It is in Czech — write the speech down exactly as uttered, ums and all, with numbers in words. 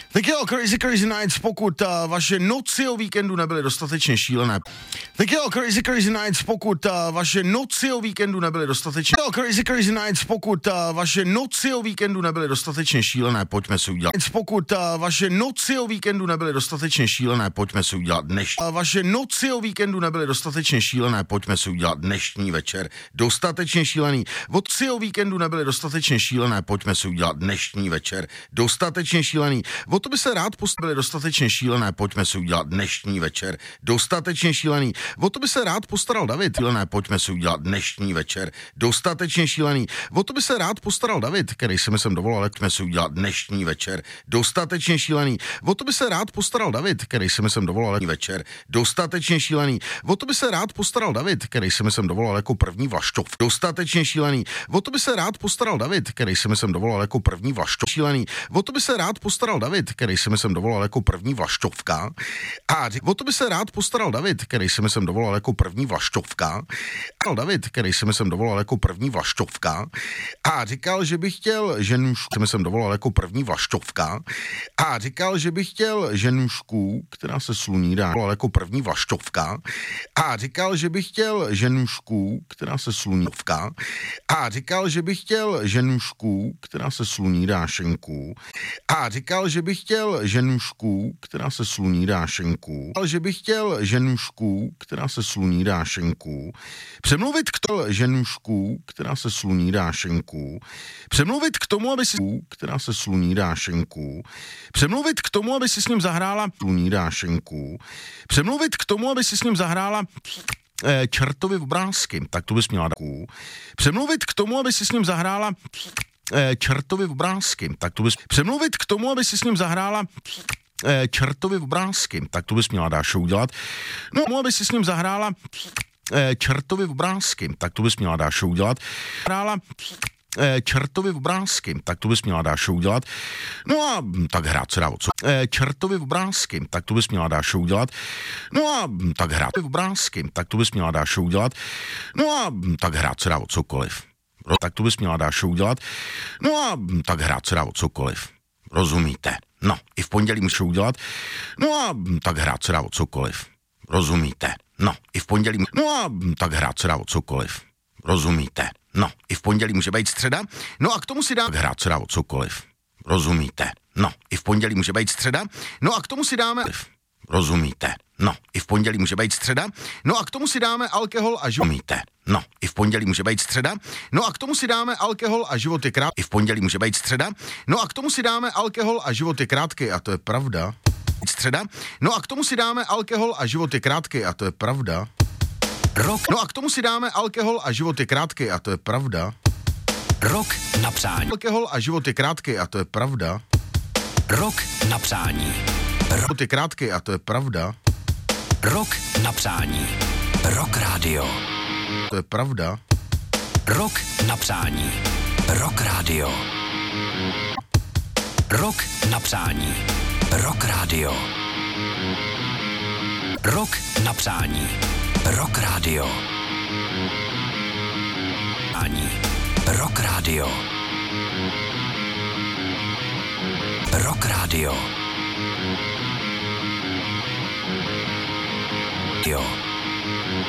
Tak jo, Crazy Crazy Nights, pokud uh, vaše noci o víkendu nebyly dostatečně šílené. Tak jo, Crazy Crazy Nights, pokud uh, vaše noci o víkendu nebyly dostatečně... Jo, Crazy Crazy Nights, pokud uh, vaše noci o víkendu nebyly dostatečně šílené, pojďme si udělat. Pokud uh, vaše noci o víkendu nebyly dostatečně šílené, pojďme si udělat dnešní. Uh, vaše noci o víkendu nebyly dostatečně šílené, pojďme si udělat dnešní večer dostatečně šílený. Noci o víkendu nebyly dostatečně šílené, pojďme si udělat dnešní večer dostatečně šílený. O to by se rád postavili dostatečně šílené, pojďme si udělat dnešní večer dostatečně šílený. O to by se rád postaral David, šílené, pojďme si udělat dnešní večer dostatečně šílený. O to by se rád postaral David, který se mi sem dovolal, pojďme si udělat dnešní večer dostatečně šílený. O to by se rád postaral David, který se mi sem dovolal večer dostatečně šílený. O to by se rád postaral David, který se mi sem dovolal jako první vlaštov dostatečně šílený. O to by se rád postaral David, který se mi sem dovolal jako první vlaštov šílený. O to by se rád postaral David, který se mi sem dovolal jako první vlaštovka. A o to by se rád postaral David, který se mi sem dovolal jako první vlaštovka. A David, který se mi sem dovolal jako první vlaštovka. A říkal, že bych chtěl ženušku, se mi sem dovolal jako první vlaštovka. A říkal, že bych chtěl ženušku, která se sluní dá jako první vlaštovka. A říkal, že bych chtěl ženušku, která se sluní a říkal, že bych chtěl ženušku, která se sluní dášenku. A říkal, že bych chtěl ženušku, která se sluní dášenku. A že bych chtěl ženušku, která se sluní dášenku. Přemluvit k tomu ženušku, která se sluní dášenku. Přemluvit k tomu, aby si která se sluní dášenku. Přemluvit k tomu, aby si s ním zahrála sluní dášenku. Přemluvit k tomu, aby si s ním zahrála čertovi obrázky, tak to bys měla takovou. Přemluvit k tomu, aby si s ním zahrála čertovi obrázky, tak to bys... Přemluvit k tomu, aby si s ním zahrála čertovi obrázky, tak to bys měla, Dášo, udělat. No, aby si s ním zahrála čertovi obrázky, tak to bys měla, Dášo, udělat. Hrála čertovi obrázky, tak to bys měla, Dášo, udělat. No a tak hrát se dá o co? Čertovi obrázky, tak to bys měla, Dášo, udělat. No a tak hrát obrázky, tak to bys měla, Dášo, udělat. No a tak hrát se dá o cokoliv. Tak to bys měla, Dášo, udělat. No a tak hrát se dá o cokoliv. Rozumíte? No, i v pondělí můžu udělat. No a tak hrát se dá o cokoliv. Rozumíte? No, i v pondělí. No a tak hrát se dá o cokoliv. Rozumíte? No, i v pondělí může být středa. No a k tomu si dá hrát se dá o cokoliv. Rozumíte? No, i v pondělí může být středa. No a k tomu si dáme... Rozumíte? No, i v pondělí může být středa. No a k tomu si dáme alkohol a život. Rozumíte? No, i v pondělí může být středa. No a k tomu si dáme alkohol a život je krátký. I v pondělí může být středa. No a k tomu si dáme alkohol a život je krátký, a to je pravda. Středa. No a k tomu si dáme alkohol a život je krátký, a to je pravda. Rok. No a k tomu si dáme alkohol a život je krátký, a to je pravda. Rok na přání. Alkohol a život je krátký, a to je pravda. Rok na přání. Život je krátký, a to je pravda. Rok na přání. Rock Radio. To je pravda. Rok na přání. Rock Radio. Rok na přání. Rock Radio. Rok na přání. Rock Radio. Ani. Rock Radio. Rock Radio. Jo.